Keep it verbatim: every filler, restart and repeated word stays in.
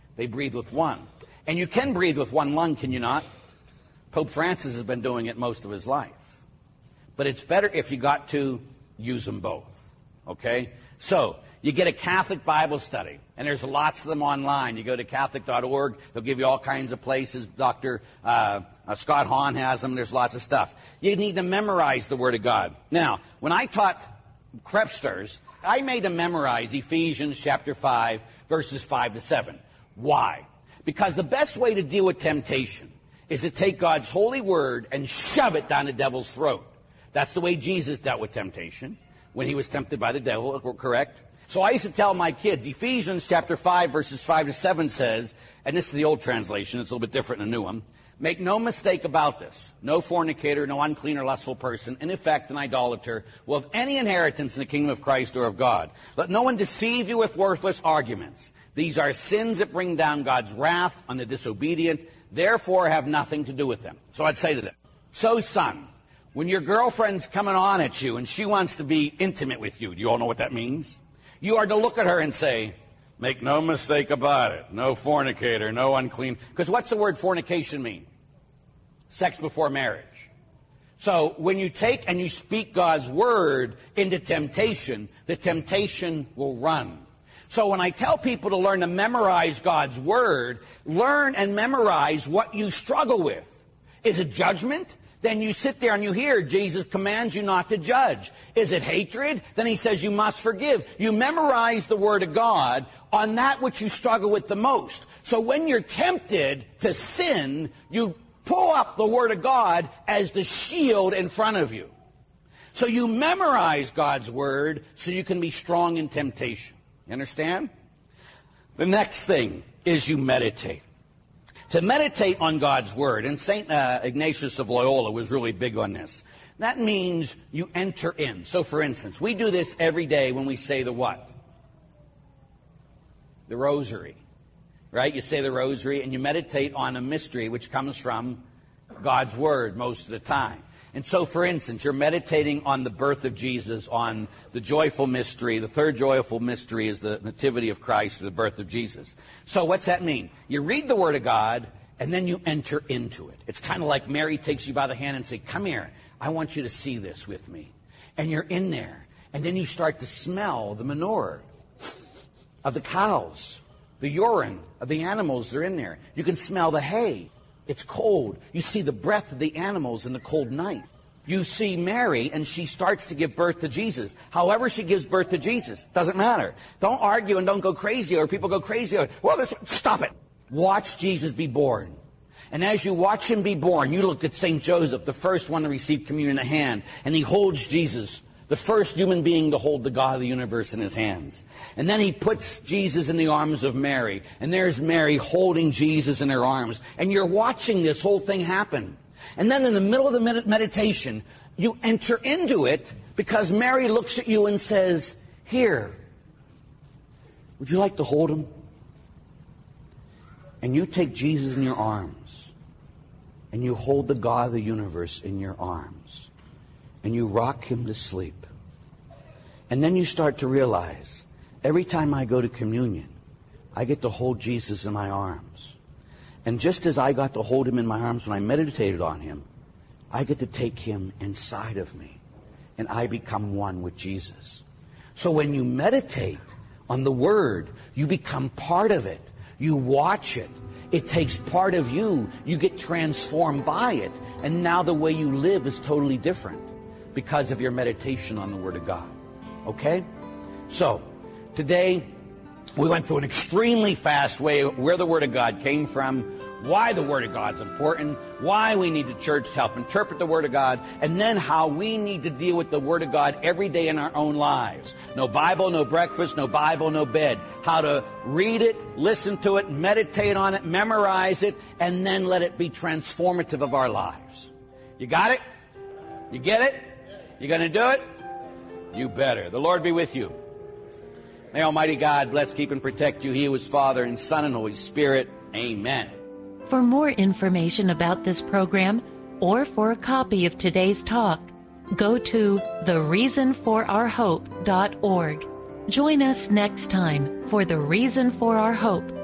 They breathe with one. And you can breathe with one lung, can you not? Pope Francis has been doing it most of his life. But it's better if you got to use them both, okay? So you get a Catholic Bible study, and there's lots of them online. You go to Catholic dot org. They'll give you all kinds of places. Doctor Uh, uh, Scott Hahn has them. There's lots of stuff. You need to memorize the Word of God. Now, when I taught Crepsters, I made them memorize Ephesians chapter five, verses five to seven. Why? Because the best way to deal with temptation is to take God's holy word and shove it down the devil's throat. That's the way Jesus dealt with temptation when he was tempted by the devil, correct? So I used to tell my kids, Ephesians chapter five, verses five to seven says, and this is the old translation, it's a little bit different in the new one, make no mistake about this. No fornicator, no unclean or lustful person, in effect an idolater, will have any inheritance in the kingdom of Christ or of God. Let no one deceive you with worthless arguments. These are sins that bring down God's wrath on the disobedient, therefore have nothing to do with them. So I'd say to them, so son, when your girlfriend's coming on at you and she wants to be intimate with you, do you all know what that means? You are to look at her and say, make no mistake about it, no fornicator, no unclean. Because what's the word fornication mean? Sex before marriage. So when you take and you speak God's word into temptation, the temptation will run. So when I tell people to learn to memorize God's word, learn and memorize what you struggle with. Is it judgment? Then you sit there and you hear Jesus commands you not to judge. Is it hatred? Then he says you must forgive. You memorize the word of God on that which you struggle with the most. So when you're tempted to sin, you pull up the word of God as the shield in front of you. So you memorize God's word so you can be strong in temptation. You understand? The next thing is you meditate. To meditate on God's word, and Saint uh, Ignatius of Loyola was really big on this. That means you enter in. So for instance, we do this every day when we say the what? The rosary. Right? You say the rosary and you meditate on a mystery which comes from God's word most of the time. And so, for instance, you're meditating on the birth of Jesus, on the joyful mystery. The third joyful mystery is the nativity of Christ, or the birth of Jesus. So what's that mean? You read the Word of God, and then you enter into it. It's kind of like Mary takes you by the hand and says, come here, I want you to see this with me. And you're in there, and then you start to smell the manure of the cows, the urine of the animals that are in there. You can smell the hay. It's cold. You see the breath of the animals in the cold night. You see Mary, and she starts to give birth to Jesus. However she gives birth to Jesus, doesn't matter. Don't argue and don't go crazy, or people go crazy. Or, well, this, stop it. Watch Jesus be born. And as you watch him be born, you look at Saint Joseph, the first one to receive communion in the hand, and he holds Jesus, the first human being to hold the God of the universe in his hands. And then he puts Jesus in the arms of Mary. And there's Mary holding Jesus in her arms. And you're watching this whole thing happen. And then in the middle of the med- meditation, you enter into it because Mary looks at you and says, here, would you like to hold him? And you take Jesus in your arms. And you hold the God of the universe in your arms. And you rock him to sleep. And then you start to realize, every time I go to communion, I get to hold Jesus in my arms. And just as I got to hold him in my arms when I meditated on him, I get to take him inside of me. And I become one with Jesus. So when you meditate on the Word, you become part of it. You watch it. It takes part of you. You get transformed by it. And now the way you live is totally different because of your meditation on the Word of God. Okay? So, today, we went through an extremely fast way where the Word of God came from, why the Word of God is important, why we need the church to help interpret the Word of God, and then how we need to deal with the Word of God every day in our own lives. No Bible, no breakfast, no Bible, no bed. How to read it, listen to it, meditate on it, memorize it, and then let it be transformative of our lives. You got it? You get it? You going to do it? You better. The Lord be with you. May Almighty God bless, keep, and protect you. He who is Father and Son and Holy Spirit. Amen. For more information about this program or for a copy of today's talk, go to the reason for our hope dot org. Join us next time for the Reason for Our Hope